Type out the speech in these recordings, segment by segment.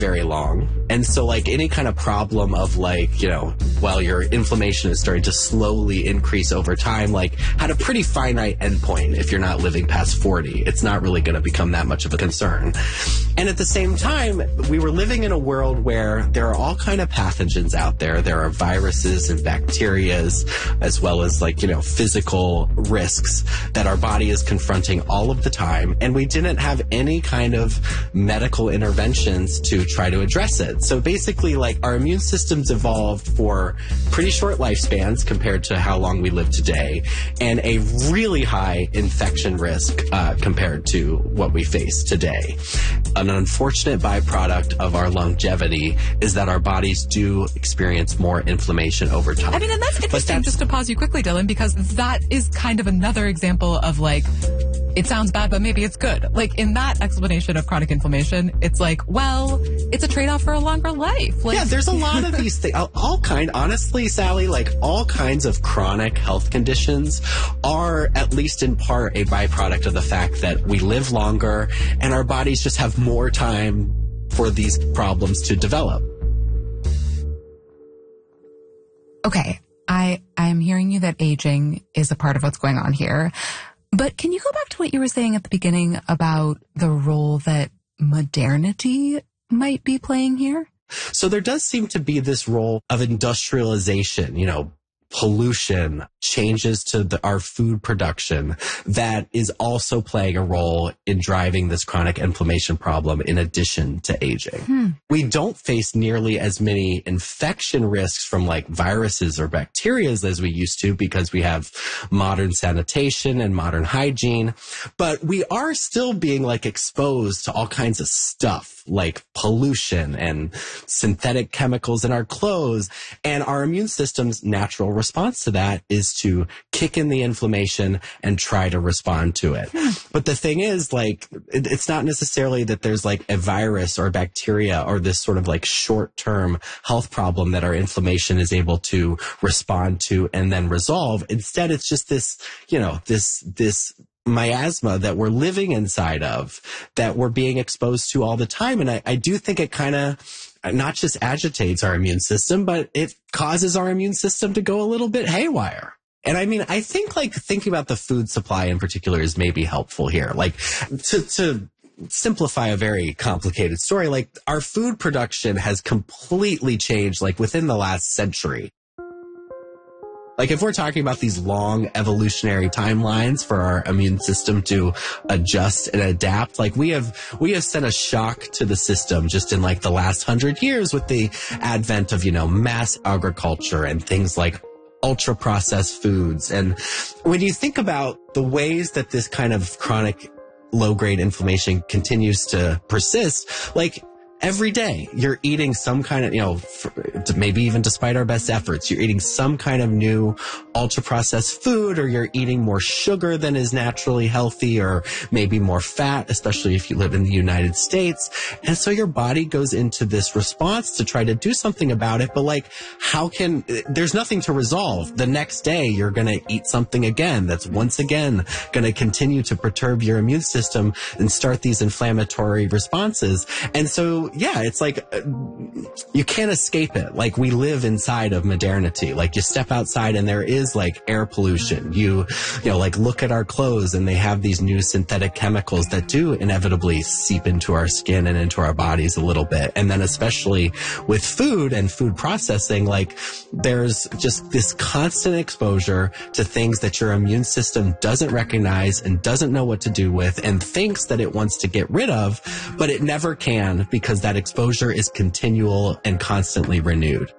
very long. And so like any kind of problem of like, well, your inflammation is starting to slowly increase over time, like had a pretty finite endpoint. If you're not living past 40, it's not really going to become that much of a concern. And at the same time, we were living in a world where there are all kind of pathogens out there. There are viruses and bacterias, as well as like, physical risks that our body is confronting all of the time. And we didn't have any kind of medical interventions to try to address it. So basically, like our immune systems evolved for pretty short lifespans compared to how long we live today, and a really high infection risk compared to what we face today. An unfortunate byproduct of our longevity is that our bodies do experience more inflammation over time. I mean, and that's interesting, just to pause you quickly, Dylan, because that is kind of another example of like, it sounds bad, but maybe it's good. Like in that explanation of chronic inflammation, it's like, well, it's a trade-off for a longer life. Like, yeah, there's a lot of these things. Honestly, Sally, like all kinds of chronic health conditions are at least in part a byproduct of the fact that we live longer and our bodies just have more time for these problems to develop. Okay, I'm hearing you that aging is a part of what's going on here. But can you go back to what you were saying at the beginning about the role that modernity might be playing here? So there does seem to be this role of industrialization, pollution, changes to our food production that is also playing a role in driving this chronic inflammation problem in addition to aging. We don't face nearly as many infection risks from like viruses or bacteria as we used to because we have modern sanitation and modern hygiene, but we are still being like exposed to all kinds of stuff like pollution and synthetic chemicals in our clothes, and our immune system's natural response to that is to kick in the inflammation and try to respond to it. But the thing is, like, it's not necessarily that there's like a virus or bacteria or this sort of like short-term health problem that our inflammation is able to respond to and then resolve. Instead, it's just this, this miasma that we're living inside of, that we're being exposed to all the time. And I do think it kind of not just agitates our immune system, but it causes our immune system to go a little bit haywire. And I mean, I think like thinking about the food supply in particular is maybe helpful here. Like to simplify a very complicated story, like our food production has completely changed like within the last century. Like if we're talking about these long evolutionary timelines for our immune system to adjust and adapt, like we have sent a shock to the system just in like the last 100 years with the advent of, mass agriculture and things like ultra processed foods. And when you think about the ways that this kind of chronic low grade inflammation continues to persist, like every day you're eating some kind of, maybe even despite our best efforts, you're eating some kind of new ultra processed food, or you're eating more sugar than is naturally healthy, or maybe more fat, especially if you live in the United States. And so your body goes into this response to try to do something about it. But like, there's nothing to resolve. The next day you're going to eat something again that's once again going to continue to perturb your immune system and start these inflammatory responses. And so, yeah, it's like you can't escape it. Like we live inside of modernity. Like you step outside and there is like air pollution. You like look at our clothes and they have these new synthetic chemicals that do inevitably seep into our skin and into our bodies a little bit. And then especially with food and food processing, like there's just this constant exposure to things that your immune system doesn't recognize and doesn't know what to do with and thinks that it wants to get rid of, but it never can because that exposure is continual and constantly renewed.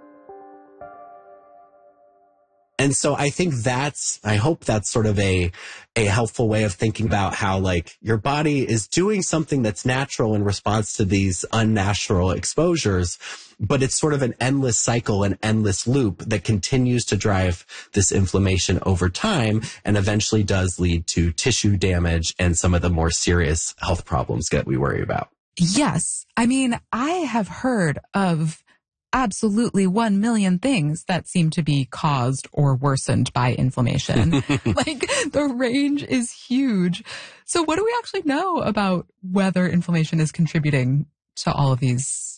And so I think I hope that's sort of a helpful way of thinking about how like your body is doing something that's natural in response to these unnatural exposures, but it's sort of an endless cycle, an endless loop that continues to drive this inflammation over time and eventually does lead to tissue damage and some of the more serious health problems that we worry about. Yes. I mean, I have heard of absolutely 1 million things that seem to be caused or worsened by inflammation. Like the range is huge. So what do we actually know about whether inflammation is contributing to all of these